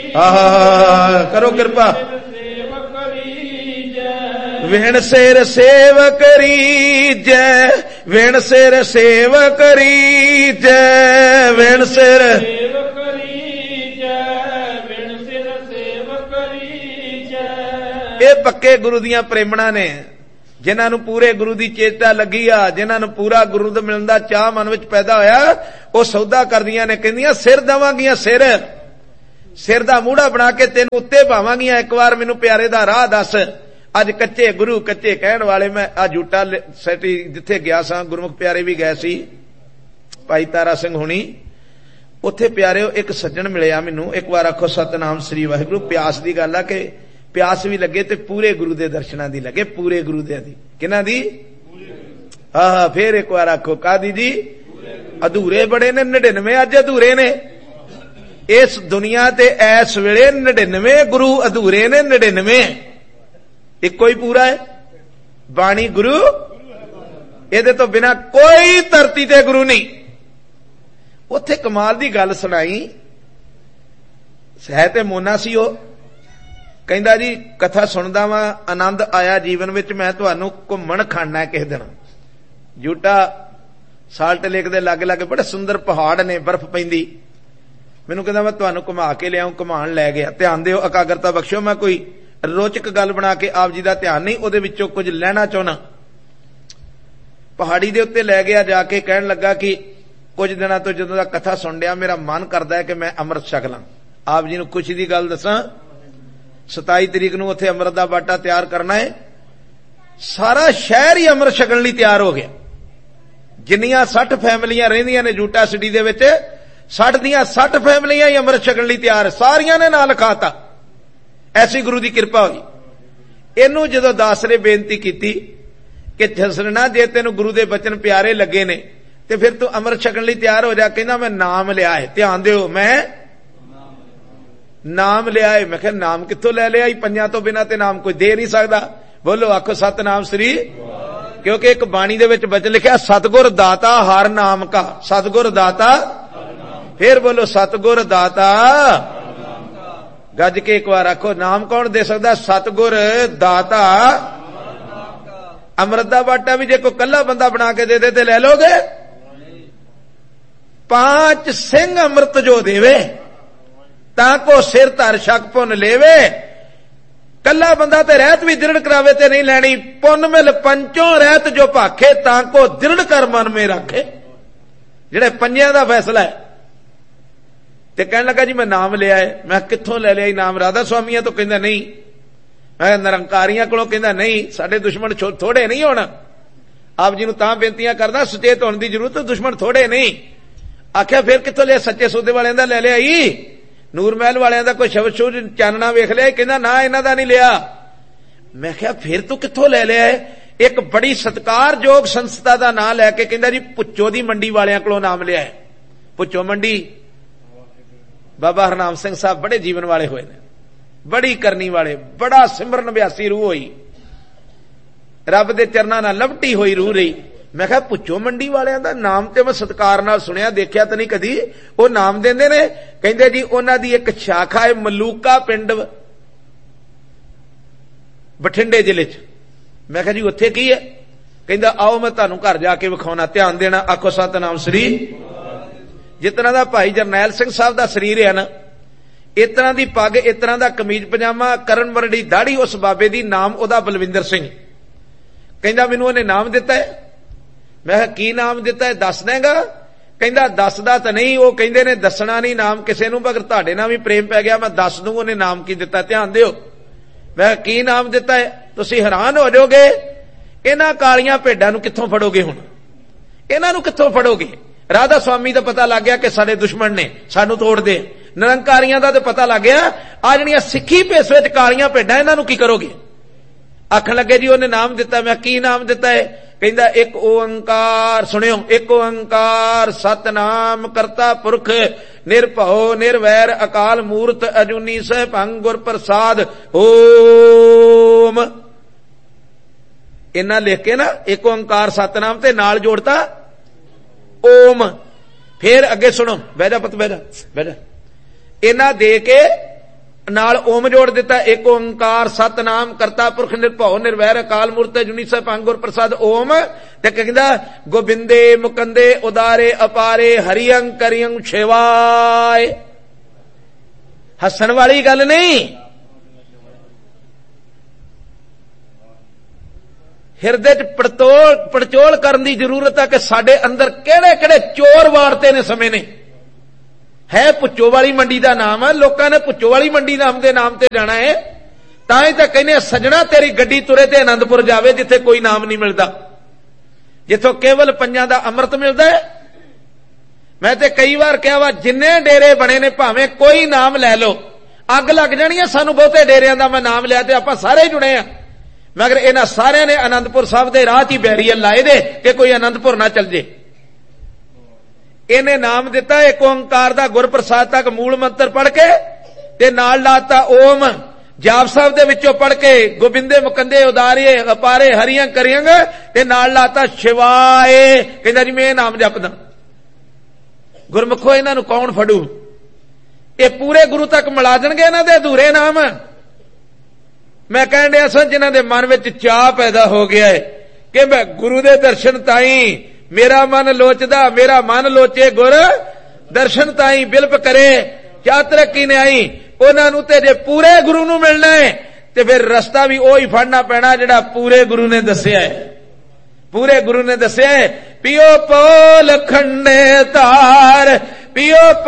करो कृपा। विण सिर सेव करी जय, विण सिर सेव करी जय, विण सिर ये पक्के गुरु दियां प्रेमणा ने, जिन्हां नूं पूरे गुरु दी चेता लगी आ, जिन्हां नूं पूरा गुरु दा मिलण दा चाह मन विच पैदा होया, वो सौदा करदियां ने, कहंदियां सिर देवांगियां, सिर सिर दा मूड़ा बना के तेन उत्ते पावांगियां, एक बार मैनूं प्यारे दा राह दस। अज कच्चे गुरु कच्चे कहण वाले, मैं आ झूठा सैटी जिथे गया सां, गुरमुख प्यारे भी गए सी, भाई तारा सिंह हुणी, उत्थे प्यारे एक सज्जण मिलिया मैनूं। एक बार आखो सतनाम श्री वाहिगुरू। प्यास दी गल आ कि प्यास भी लगे ते पूरे गुरु दे दर्शनां दी लगे, पूरे गुरु दे दी, किन्हां दी? फिर एक बार आखो कादी जी? अधूरे बड़े ने 99, अज अधूरे ने इस दुनिया ते इस वेले 99 गुरु अधूरे ने, 99 इको ही पूरा है। बाणी गुरु, इहदे तो बिना कोई धरती ते गुरु नहीं। उत्थे कमाल दी गल सुनाई, है ते मोना सी ओ, कहंदा जी कथा सुनदा वां, आनंद आया जीवन विच, मैं तुहानूं घुम्मण खाना है किस दिन। जूटा साल्ट लेक दे लागे लागे बड़े सुंदर पहाड़ ने, बर्फ पैंदी, मैनूं कहंदा मैं तुहानूं घुमा के लिआऊं, घुमाण लै गया। ध्यान दिओ, एकाग्रता बख्शो, मैं कोई रोचक गल बना के आप जी दा ध्यान नहीं, उहदे विचों कुछ लैना चाहुंदा। पहाड़ी दे उत्ते लै गया, जाके कहण लगा कि कुछ दिनां तो जदों दा कथा सुण लिया, मेरा मन करदा है कि मैं अमृत छक लां। आप जी नूं खुशी दी गल दसां, 27 तरीक नूं उत्थे अमृत दा बाटा तैयार करना है, सारा शहर ही अमृत छकण लई तैयार हो गया। जिन्नियां 60 फैमिलियां रहिंदियां ने जूटा सिटी दे विच, 60 दियां 60 फैमिलियां ही अमृत छकण लई तैयार है, सारियां ने नां लिखाता। ऐसी गुरु दी किरपा होई। इनू जदों दास ने बेनती कीती कि जसरना जे तेनू गुरु दे बचन प्यारे लगे ने ते फिर तू अमृत छकण लई तैयार हो जा। कहंदा मैं नाम लिया है। ध्यान दिओ, मैं नाम लिया है। मैं कहा नाम कित्थों ले लिया? पंजां तो बिना ते नाम कोई दे नहीं सकदा। बोलो आखो सतनाम श्री। क्योंकि एक बाणी दे विच बचन लिखिआ सतगुर दाता हर नाम का, सतगुर दाता। फिर बोलो सतगुर दाता। गज के एक बार आखो नाम कौन दे सकदा? सतगुर दाता। अमृत दा बाटा भी जे कोई कल्ला बंदा बना के दे दे ते ले लोगे? 5 सिंह अमृत जो देवे ताको सिर धर शक पुन लेवे। कल्ला बंदा ते रहत भी दृढ़ करावे ते नहीं लैनी। पुन मिल पंचों रहत जो भाखे ताको दृढ़ कर मन में रखे। जेड़े पंजियां दा फैसला है। ते कहने लगा जी मैं नाम लिया है। मैं कित्थों ले लिया नाम? राधा स्वामिया तो कहंदा नहीं। मैं निरंकारियां कोलों कहंदा नहीं। साडे दुश्मन थोड़े नहीं होना। आप जी नूं तां बेनतियां करदा सुचेत होने की जरूरत। दुश्मन थोड़े नहीं। आख्या फिर कित्थों लिया? सच्चे सौदे वालियां दा ले लिया ही। नूर महल वालियां दा कोई शब्द शूर चानना वेख लिया? कहंदा ना इन्हां दा नहीं लिया। मैं कहा फिर तू कित्थों ले लिया है? एक बड़ी सत्कारयोग संस्था दा नाम लैके कहंदा जी भुच्चो दी मंडी वालियां कोलों नाम लिया है। भुच्चो मंडी बाबा हरनाम सिंह साहब बड़े जीवन वाले हुए ने, बड़ी करनी वाले, बड़ा सिमरन अभ्यासी रूह हुई, रब दे चरनां नाल लवटी हुई रूह रही। मैं कहा भुच्चो मंडी वालियां दा नाम ते मैं सत्कार नाल सुनिया, देखिया तो नहीं कदी। वो नाम देंदे ने, कहंदे जी उन्हां दी एक शाखा है मलूका पिंड बठिंडे जिले च। मैं कहा जी उत्थे की है? कहंदा आओ मैं तुहानूं घर जाके विखाउणा। ध्यान देना, आखो सतनाम श्री। जितना दा भाई जरनैल सिंह साहब दा शरीर है ना, इतना दी पग, इतना दा कमीज पजामा, करन वरडी दाढ़ी उस बाबे दी। नाम ओदा बलविंदर सिंह। कहंदा मैनूं उहने नाम दिता है। मैं कहा की नाम दिता है? दस देगा? कहंदा दसदा तां नहीं। वो कहंदे ने दसना नहीं नाम किसे नूं, मगर तुहाडे नाल भी प्रेम पै गया मैं दस दूं उहने नाम की दिता। ध्यान दिओ। मैं की नाम दिता है? तुसीं हैरान हो जाओगे। इन्हां कालियां भेडां नूं कित्थों फड़ोगे? हुण इन्हां नूं कित्थों फड़ोगे? राधा स्वामी का पता लग गया कि साडे दुश्मन ने सानू तोड़ दे। निरंकारियां दा तो पता लग गया। आ जिहड़ियां सिੱਖੀ भेस विच कालियां भेडां इन्हां नूं की करोगे? आखण लगे जी उहने नाम दिता। मैं की नाम दिता है? कहंदा एक ओंकार। सुनियो, एक ओंकार सतनाम करता पुरख निरभਉ निरवैर अकाल मूर्त अजूनी सहभंग गुर प्रसाद ओम। इन्ना लिख के ना एक ओंकार सतनाम ते नाल जोड़ता ओम। फिर अगे सुनो, बह जा पुत बह जा बह जा। इन्ना दे के नाल ओम जोड़ दिता, एक ओंकार सतनाम करता पुरख निर्भौ निर्वैर अकाल मूरत जुनी सैभं गुर प्रसाद ओम। ते कहंदा गोबिंदे मुकंदे उदारे अपारे हरियं करियं शिवाय। हसन वाली गल नहीं, हिरदे च पड़चोल करने की जरूरत है कि साडे अंदर केड़े केड़े चोर वारते ने समय ने। है भुच्चो वाली मंडी का नाम है, लोगों ने भुच्चो वाली मंडी नाम के नाम से जाना है, तां तो कहने सजना तेरी गड्डी तुरे ते आनंदपुर जावे जिथे कोई नाम नहीं मिलता, जिथों केवल पंजां दा अमृत मिलता है। मैं ते कई बार कहा वा जिन्ने डेरे बने ने भावें कोई नाम लै लो, अग लग जानी है सानू बहुते डेरियां दा मैं नाम लिया ते आपां सारे जुड़े आ, मगर इन्हां सारियां ने आनंदपुर साहब दे राह च ही बैरीअर लाए दे कि कोई आनंदपुर ना चल जे। इन्हें नाम दिता एक ओंकार दा गुरप्रसाद तक मूल मंत्र पढ़ के ते नाल लाता ओम जाप साहब दे विचों पढ़ के गोबिंदे मुकंदे उदारे अपारे हरियं करियं ते नाल लाता शिवाय। कहंदा जी मैं नाम जपदा। गुरमुखो इन्हां नूं कौन फड़ू? ये पूरे गुरु तक मिला देणगे इन्हां दे अधूरे नाम। मैं कहण दिया सां जिन्हां दे मन विच चाह पैदा हो गया है कि मैं गुरु दे दर्शन ताई मेरा मन लोचदा, मेरा मन लोचे गुर दर्शन ताई बिलप करे क्या तरक्की ने आई, उन्हां नूं ते जे पूरे गुरु नूं मिलना है ते फिर रस्ता भी ओही फड़ना पैना जिहड़ा पूरे गुरु ने दस्सिया है। पूरे गुरु ने दस्सिया है पियो पोल खंडे तार, पियो